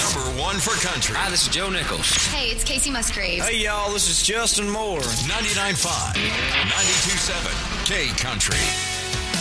Number one for country. Hi, this is Joe Nichols. Hey, it's Casey Musgraves. Hey, y'all, this is Justin Moore. 99.5, 92.7, K Country.